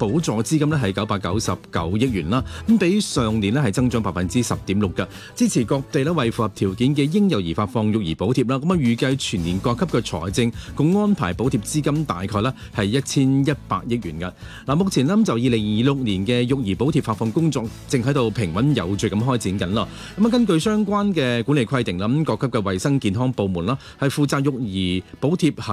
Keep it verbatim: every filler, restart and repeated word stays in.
補助資金咧係九百九十九億元啦，咁比上年咧係增長百分之十點六嘅，支持各地咧為符合條件嘅嬰幼兒發放育兒補貼啦。咁啊預計全年各級嘅財政共安排補貼資金大概咧係一千一百億元嘅。嗱，目前咧就二零二六年嘅育兒補貼發放工作正喺度平穩有序咁開展緊啦。咁啊根據相關嘅管理規定啦，咁各級嘅衛生健康部門啦係負責育兒補貼